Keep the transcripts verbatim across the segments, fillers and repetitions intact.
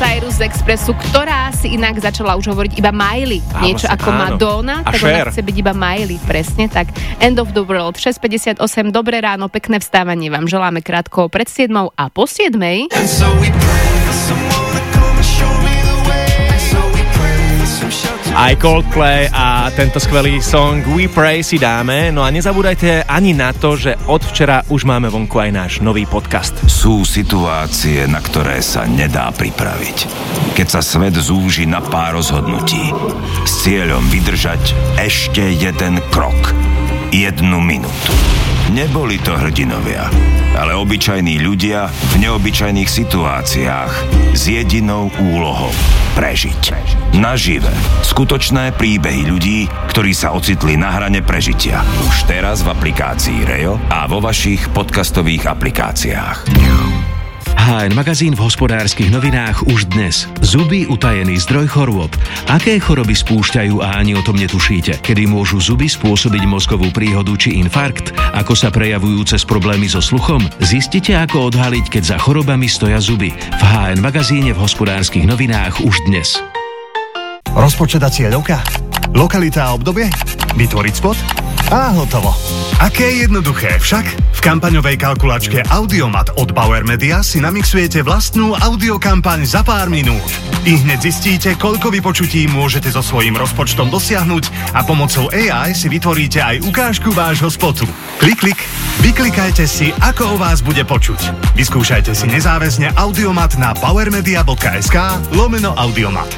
Cyrus z Expressu, ktorá si inak začala už hovoriť iba Miley. A Niečo vlastne, ako áno. Madonna, A tak Cher. ona chce byť iba Miley, presne tak. End of the World, šesť päťdesiatosem, dobré ráno, pekné vstávanie vám želáme krátko pred siedmou a po siedmej. Aj Coldplay a tento skvelý song We Pray si dáme. No a nezabúdajte ani na to, že od včera už máme vonku aj náš nový podcast. Sú situácie, na ktoré sa nedá pripraviť. Keď sa svet zúži na pár rozhodnutí s cieľom vydržať ešte jeden krok, jednu minútu. Neboli to hrdinovia, ale obyčajní ľudia v neobyčajných situáciách s jedinou úlohou prežiť. Nažive. Skutočné príbehy ľudí, ktorí sa ocitli na hrane prežitia. Už teraz v aplikácii Rejo a vo vašich podcastových aplikáciách. há en magazín v Hospodárskych novinách už dnes. Zuby, utajený zdroj chorôb. Aké choroby spúšťajú a ani o tom netušíte? Kedy môžu zuby spôsobiť mozgovú príhodu či infarkt? Ako sa prejavujú cez problémy so sluchom? Zistite, ako odhaliť, keď za chorobami stoja zuby. V há en magazíne v Hospodárskych novinách už dnes. Rozpočet a cieľovka? Lokalita a obdobie? Vytvoriť spot? A hotovo. Aké jednoduché však? V kampaňovej kalkulačke Audiomat od Bauer Media si namixujete vlastnú audiokampaň za pár minút. I hneď zistíte, koľko vypočutí môžete so svojím rozpočtom dosiahnuť a pomocou á í si vytvoríte aj ukážku vášho spotu. Klik, klik, vyklikajte si, ako o vás bude počuť. Vyskúšajte si nezáväzne Audiomat na powermedia.sk lomeno Audiomat.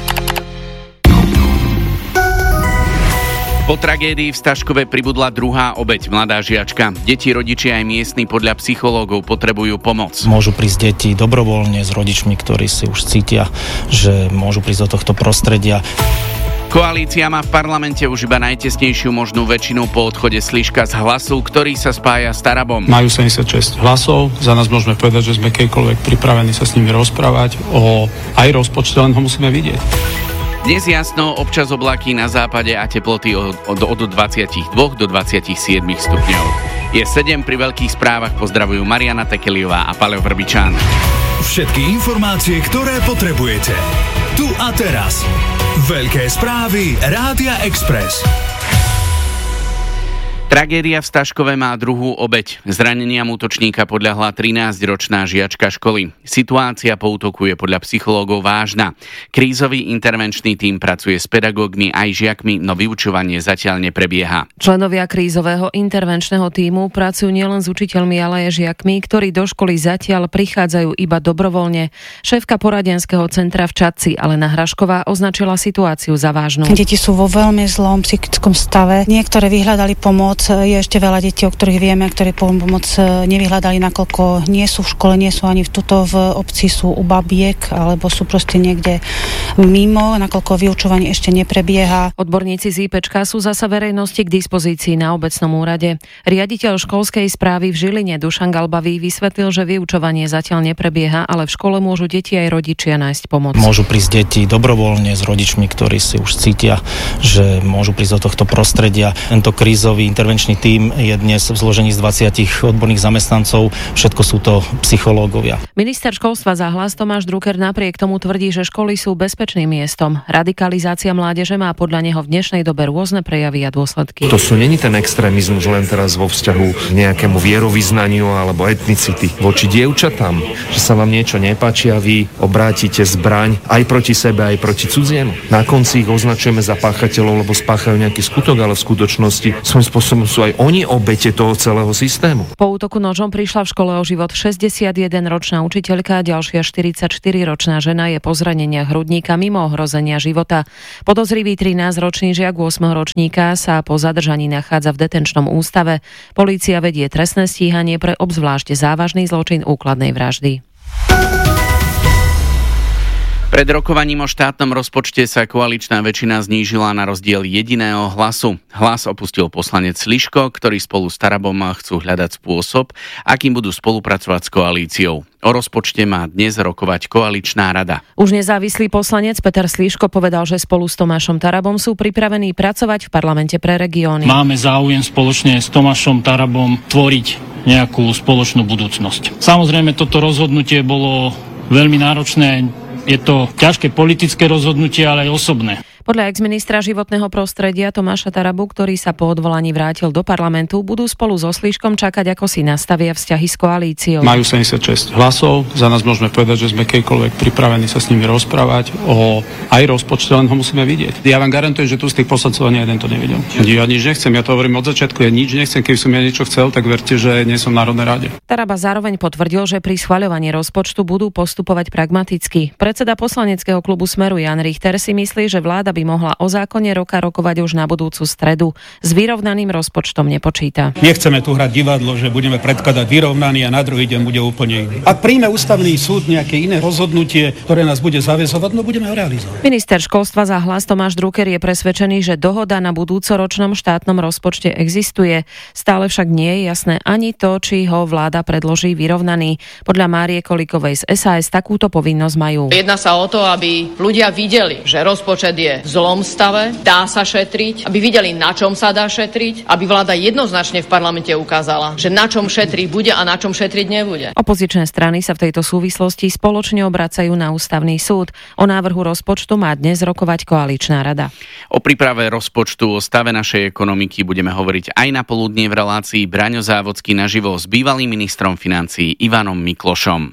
Po tragédii v Staškove pribudla druhá obeť, mladá žiačka. Deti, rodičia aj miestni podľa psychológov potrebujú pomoc. Môžu prísť deti dobrovoľne s rodičmi, ktorí si už cítia, že môžu prísť do tohto prostredia. Koalícia má v parlamente už iba najtesnejšiu možnú väčšinu po odchode Sliška z Hlasu, ktorý sa spája s Tarabom. Majú sedemdesiatšesť hlasov, za nás môžeme povedať, že sme kedykoľvek pripravení sa s nimi rozprávať o aj rozpočte, len ho musíme vidieť. Dnes jasno, občas oblaky na západe a teploty od, od, od dvadsaťdva do dvadsaťsedem stupňov. Je sedem, pri veľkých správach pozdravujú Mariana Tekeliová a Paľo Vrbičan. Všetky informácie, ktoré potrebujete. Tu a teraz. Veľké správy Rádia Express. Tragédia v Staškove má druhú obeť. Zraneniam útočníka podľahla trinásťročná žiačka školy. Situácia po útoku je podľa psychológov vážna. Krízový intervenčný tím pracuje s pedagógmi aj žiakmi, no vyučovanie zatiaľ neprebieha. Členovia krízového intervenčného tímu pracujú nielen s učiteľmi, ale aj žiakmi, ktorí do školy zatiaľ prichádzajú iba dobrovoľne. Šéfka poradenského centra v Čadci, Alena Hrašková, označila situáciu za vážnu. Deti sú vo veľmi zlom psychickom stave. Niektoré vyhľadali pomoc. Je ešte veľa detí, o ktorých vieme, ktoré pomoc nevyhľadali, nakoľko nie sú v škole, nie sú ani v tuto v obci, sú u babiek, alebo sú proste niekde mimo, nakoľko vyučovanie ešte neprebieha. Odborníci z IPčka sú zasa verejnosti k dispozícii na obecnom úrade. Riaditeľ školskej správy v Žiline Dušan Galbavý vysvetlil, že vyučovanie zatiaľ neprebieha, ale v škole môžu deti aj rodičia nájsť pomoc. Môžu prísť deti dobrovoľne s rodičmi, ktorí si už cítia, že môžu prísť do tohto prostredia. Tento krízový intervenčný tím je dnes v zložení z dvadsiatich odborných zamestnancov. Všetko sú to psychológovia. Minister školstva za Hlas Tomáš Drucker napriek tomu tvrdí, že školy sú bezpečným miestom. Radikalizácia mládeže má podľa neho v dnešnej dobe rôzne prejavy a dôsledky. To sú není ten extrémizmus len teraz vo vzťahu k nejakému vierovyznaniu alebo etnicity voči dievčatám, že sa vám niečo nepáči a vy obrátite zbraň aj proti sebe, aj proti cudziemu. Na konci ich označujeme za páchateľov, lebo spáchajú nejaký skutok, ale v skutočnosti svojím spôsobom sú aj oni obete toho celého systému. Po útoku nožom prišla v škole o život šesťdesiatjedenročná učiteľka, ďalšia štyridsaťštyriročná žena je po zraneniach hrudníka mimo ohrozenia života. Podozrivý trinásťročný žiak ôsmeho ročníka sa po zadržaní nachádza v detenčnom ústave. Polícia vedie trestné stíhanie pre obzvlášť závažný zločin úkladnej vraždy. Pred rokovaním o štátnom rozpočte sa koaličná väčšina znížila na rozdiel jediného hlasu. Hlas opustil poslanec Sliško, ktorý spolu s Tarabom chcú hľadať spôsob, akým budú spolupracovať s koalíciou. O rozpočte má dnes rokovať koaličná rada. Už nezávislý poslanec Peter Sliško povedal, že spolu s Tomášom Tarabom sú pripravení pracovať v parlamente pre regióny. Máme záujem spoločne s Tomášom Tarabom tvoriť nejakú spoločnú budúcnosť. Samozrejme, toto rozhodnutie bolo veľmi náročné. Je to ťažké politické rozhodnutie, ale aj osobné. Podľa exministra životného prostredia Tomáša Tarabu, ktorý sa po odvolaní vrátil do parlamentu, budú spolu so Sliškom čakať, ako si nastavia vzťahy s koalíciou. Majú sedemdesiatšesť hlasov, za nás môžeme povedať, že sme kedykoľvek pripravení sa s nimi rozprávať o aj rozpočte, len ho musíme vidieť. Ja vám garantujem, že tu z tých poslancov ani jeden to nevidel. Ja nič nechcem, ja to hovorím od začiatku, ja nič nechcem, keby som ja niečo chcel, tak verte, že nie som v Národnej rade. Taraba zároveň potvrdil, že pri schvaľovaní rozpočtu budú postupovať pragmaticky. Predseda poslaneckého klubu Smeru Jan Richter si myslí, že vláda by mohla o zákone roka rokovať už na budúcu stredu. S vyrovnaným rozpočtom nepočíta. Nechceme tu hrať divadlo, že budeme predkladať vyrovnaný a na druhý deň bude úplne iný. Ak príjme ústavný súd nejaké iné rozhodnutie, ktoré nás bude zaväzovať, no budeme ho realizovať. Minister školstva za Hlas Tomáš Drucker je presvedčený, že dohoda na budúcoročnom štátnom rozpočte existuje. Stále však nie je jasné ani to, či ho vláda predloží vyrovnaný. Podľa Márie Kolíkovej z es a es takúto povinnosť majú. Jedná sa o to, aby ľudia videli, že rozpočet je v zlom stave, dá sa šetriť, aby videli, na čom sa dá šetriť, aby vláda jednoznačne v parlamente ukázala, že na čom šetriť bude a na čom šetriť nebude. Opozičné strany sa v tejto súvislosti spoločne obracajú na ústavný súd. O návrhu rozpočtu má dnes rokovať koaličná rada. O príprave rozpočtu, o stave našej ekonomiky budeme hovoriť aj na poludnie v relácii Braňo Závodský naživo s bývalým ministrom financií Ivanom Miklošom.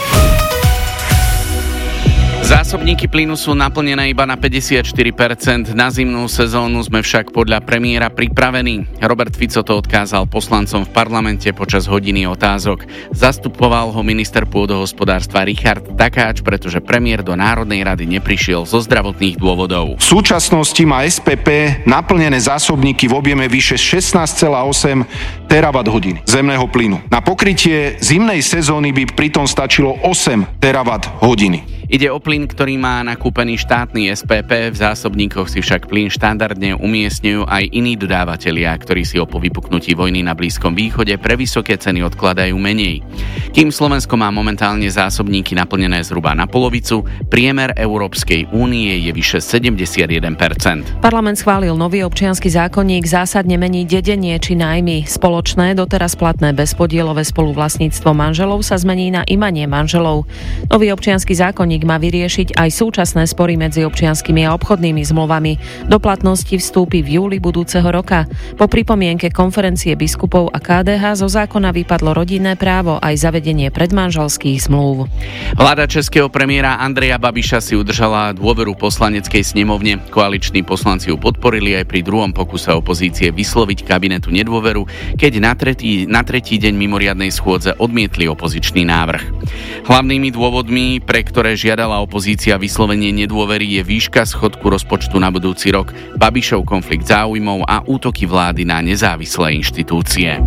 Zásobníky plynu sú naplnené iba na päťdesiatštyri percent. Na zimnú sezónu sme však podľa premiéra pripravení. Robert Fico to odkázal poslancom v parlamente počas hodiny otázok. Zastupoval ho minister pôdohospodárstva Richard Takáč, pretože premiér do Národnej rady neprišiel zo zdravotných dôvodov. V súčasnosti má es pé pé naplnené zásobníky v objeme vyše šestnásť celá osem terawatt hodín zemného plynu. Na pokrytie zimnej sezóny by pritom stačilo osem terawatt hodiny. Ide o plyn, ktorý má nakúpený štátny es pé pé, v zásobníkoch si však plyn štandardne umiestňujú aj iní dodávatelia, ktorí si o po vypuknutí vojny na Blízkom východe pre vysoké ceny odkladajú menej. Kým Slovensko má momentálne zásobníky naplnené zhruba na polovicu, priemer Európskej únie je vyše sedemdesiatjeden percent. Parlament schválil nový občiansky zákonník, zásadne mení dedenie či nájmy. Spoločné, doteraz platné bezpodielové spoluvlastníctvo manželov sa zmení na imanie manželov. Nový občiansky zákonník má vyriešiť aj súčasné spory medzi občianskymi a obchodnými zmluvami. Do platnosti vstúpi v júli budúceho roka. Po pripomienke konferencie biskupov a ká dé há zo zákona vypadlo rodinné právo aj zavedenie predmanželských zmluv. Vláda českého premiéra Andreja Babiša si udržala dôveru poslaneckej snemovne. Koaliční poslanci ju podporili aj pri druhom pokuse opozície vysloviť kabinetu nedôveru, keď na tretí, na tretí deň mimoriadnej schôdze odmietli opozičný návrh. Hlavnými dôvodmi, pre ktoré žiadala opozícia vyslovenie nedôvery, je výška schodku rozpočtu na budúci rok, Babišov konflikt záujmov a útoky vlády na nezávislé inštitúcie.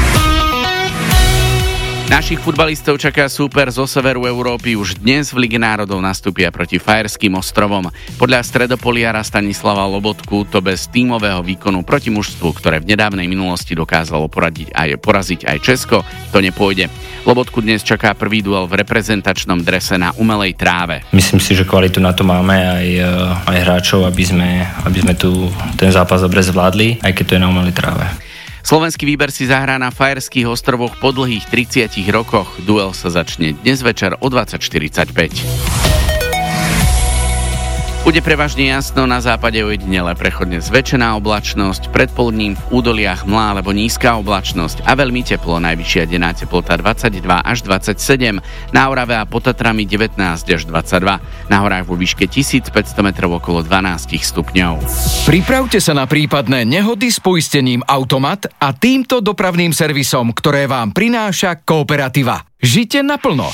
Našich futbalistov čaká súper zo severu Európy. Už dnes v Lige národov nastúpia proti Fajerským ostrovom. Podľa stredopoliara Stanislava Lobotku to bez tímového výkonu proti mužstvu, ktoré v nedávnej minulosti dokázalo poradiť aj, poraziť aj Česko, to nepôjde. Lobotku dnes čaká prvý duel v reprezentačnom drese na umelej tráve. Myslím si, že kvalitu na to máme aj, aj hráčov, aby sme, aby sme tu ten zápas dobre zvládli, aj keď to je na umelej tráve. Slovenský výber si zahrá na Fajerských ostrovoch po dlhých tridsiatich rokoch. Duel sa začne dnes večer o dvadsať štyridsaťpäť. Bude prevažne jasno, na západe ojedinele prechodne zväčšená oblačnosť, predpoludním v údoliach mlá alebo nízka oblačnosť a veľmi teplo, najvyššia denná teplota dvadsaťdva až dvadsaťsedem, na Orave a pod Tatrami devätnásť až dvadsaťdva, na horách vo výške tisícpäťsto metrov okolo dvanásť stupňov. Pripravte sa na prípadné nehody s poistením Automat a týmto dopravným servisom, ktoré vám prináša Kooperativa. Žite naplno.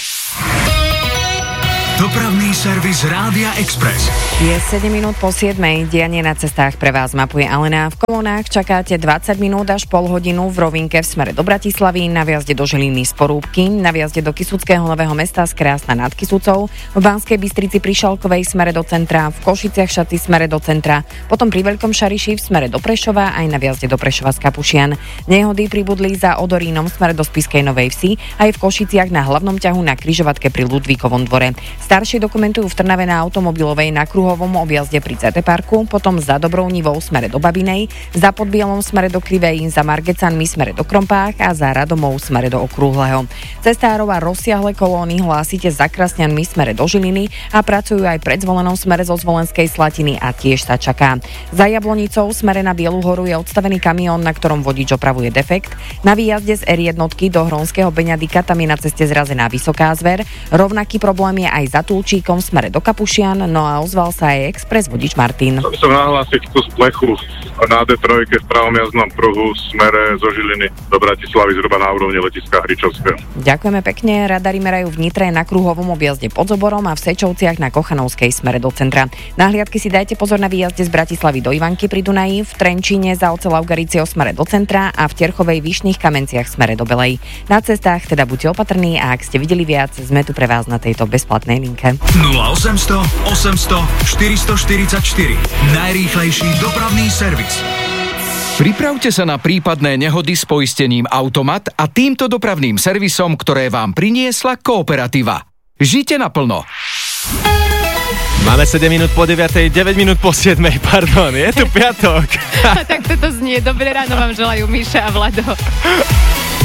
Dopravný servis Rádia Express. Je sedem minút po siedmej. Dianie na cestách pre vás mapuje Alena. V kolónach čakáte dvadsať minút až pol hodinu v rovinke v smere do Bratislavy, na viazde do Žiliny z Porúbky, na viazde do Kysuckého Nového Mesta z Krásna nad Kysucou, v Banskej Bystrici pri Šalkovej smere do centra, v Košiciach Šaty smere do centra, potom pri Veľkom Šariši v smere do Prešova aj na viazde do Prešova z Kapušian. Nehody pribudli za Odorínom smere do Spišskej Novej Vsi aj v Košiciach na hlavnom ťahu na križovatke pri Ludvíkovom dvore. Staršie dokumentujú v Trnave na automobilovej na kruhovom objazde pri cé té parku, potom za Dobrounivou smere do Babinej, za Podbielom smere do Krivej, za Margecanmi smere do Krompách a za Radomou smere do Okrúhleho. Cestárov a rozsiahle kolóny hlásite za Krasňanmi smere do Žiliny a pracujú aj pred Zvolenou smere zo Zvolenskej Slatiny a tiež sa čaká. Za Jablonicou smere na Bielu horu je odstavený kamión, na ktorom vodič opravuje defekt. Na výjazde z er jeden do Hronského Beňadika tam je na ceste zrazená Vysoká Zver. Rovnaký problém je aj za Tulčíkom smere do Kapušian, no a ozval sa aj expres vodič Martin. Chcem nahlásiť kus plechu na dé tri v pravom jazdnom pruhu smere zo Žiliny do Bratislavy zhruba na úrovni letiska Hričovského. Ďakujeme pekne. Radari merajú v Nitre na kruhovom objazde pod Zoborom a v Sečovciach na Kochanovskej smere do centra. Na hliadky si dajte pozor na výjazde z Bratislavy do Ivanky pri Dunaji, v Trenčíne za Oceľaugaricio smere do centra a v Terchovej Vyšných Kamenciach smere do Belej. Na cestách teda buďte opatrní a ak ste videli viac, sme tu pre vás na tejto bezplatnej linke. nula osemsto osemsto štyristoštyridsaťštyri. Najrýchlejší dopravný servis. Pripravte sa na prípadné nehody s poistením Automat a týmto dopravným servisom, ktoré vám priniesla Kooperativa. Žite naplno. Máme sedem minút po deviatej, deväť minút po siedmej, pardon, je tu piatok. Tak toto znie. Dobré ráno vám želajú Miša a Vlado.